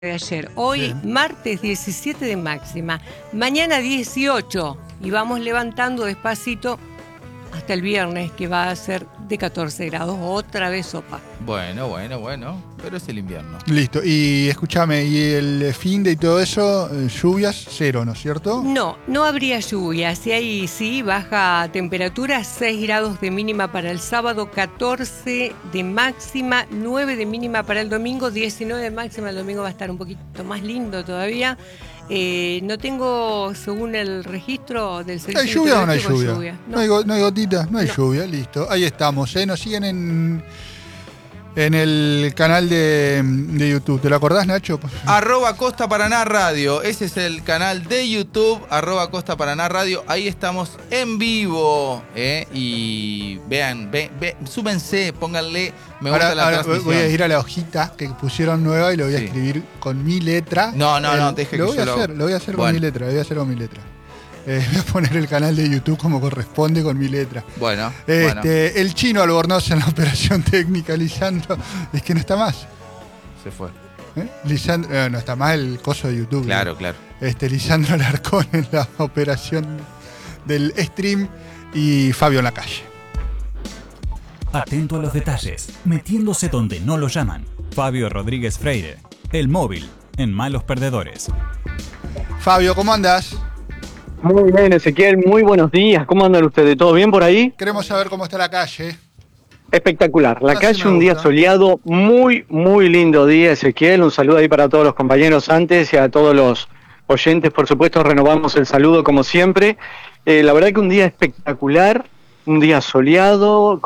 de ayer. Hoy, martes 17 de máxima. Mañana 18. Y vamos levantando despacito hasta el viernes, que va a ser de 14 grados. Otra vez sopa. Bueno. Pero es el invierno. Listo. Y escúchame, ¿y el fin de y todo eso? Lluvias, cero, ¿no es cierto? No habría lluvias. Y ahí sí, baja temperatura, 6 grados de mínima para el sábado, 14 de máxima, 9 de mínima para el domingo, 19 de máxima. El domingo va a estar un poquito más lindo todavía. No tengo, según el registro del servicio. ¿Hay lluvia o no hay meteorológico, lluvia? No hay gotitas, no hay lluvia, listo. Ahí estamos, Nos siguen en el canal de YouTube. ¿Te lo acordás, Nacho? @Costa Paraná Radio. Ese es el canal de YouTube, @Costa Paraná Radio. Ahí estamos en vivo. Y vean, súbense, pónganle me gusta a la transmisión. Voy a ir a la hojita que pusieron nueva y lo voy a escribir con mi letra. No, deje que lo voy a hacer con mi letra. Voy a poner el canal de YouTube como corresponde con mi letra. Bueno. El chino Albornoz en la operación técnica, Lisandro. Es que no está más. Se fue. Lisandro, no está más el coso de YouTube. Claro. Lisandro Alarcón en la operación del stream y Fabio en la calle. Atento a los detalles, metiéndose donde no lo llaman. Fabio Rodríguez Freire, el móvil en Malos Perdedores. Fabio, ¿cómo andás? Muy bien, Ezequiel, muy buenos días. ¿Cómo andan ustedes? ¿Todo bien por ahí? Queremos saber cómo está la calle. Espectacular. La calle, un día soleado, muy lindo día, Ezequiel. Un saludo ahí para todos los compañeros antes y a todos los oyentes, por supuesto, renovamos el saludo como siempre. La verdad que un día espectacular, un día soleado.